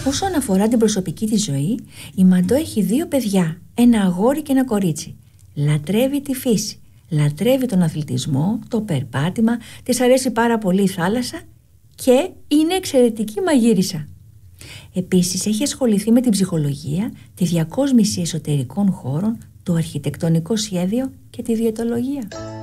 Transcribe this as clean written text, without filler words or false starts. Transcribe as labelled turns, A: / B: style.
A: Όσον αφορά την προσωπική της ζωή, η Μαντό έχει 2 παιδιά, ένα αγόρι και ένα κορίτσι. Λατρεύει τη φύση, λατρεύει τον αθλητισμό, το περπάτημα, της αρέσει πάρα πολύ η θάλασσα και είναι εξαιρετική μαγείρισα. Επίσης έχει ασχοληθεί με την ψυχολογία, τη διακόσμηση εσωτερικών χώρων, το αρχιτεκτονικό σχέδιο και τη διαιτολογία.